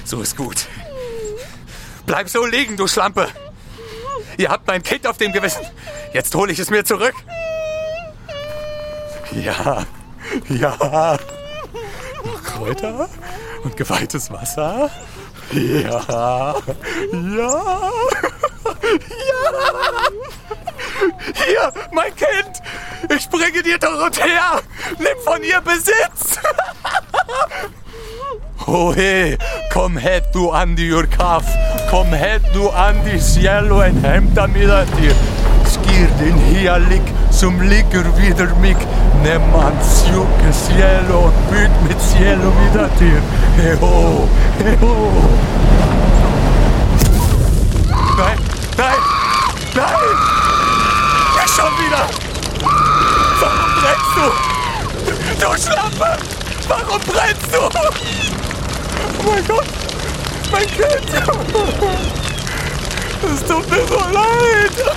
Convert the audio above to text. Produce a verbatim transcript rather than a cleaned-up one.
So ist gut. Bleib so liegen, du Schlampe. Ihr habt mein Kind auf dem Gewissen. Jetzt hole ich es mir zurück. Ja, ja. Kräuter und geweihtes Wasser. Ja, ja, ja. Hier, mein Kind. Ich bringe dir Dorothea. Nimm von ihr Besitz. Ohe, kom hit du Andi Urkaf. Kom hit du Andi cielo en hämta mida dir. Skir din healik som ligger vidare mig. Nimm ans juke cielo och byt mitt cielo wieder dir. Heho, heho. Nein, nein, nein. Ja, schon wieder. Warum brennst du? Du Schlampe. Warum brennst du? Oh mein Gott, mein Kind! Es tut mir so leid!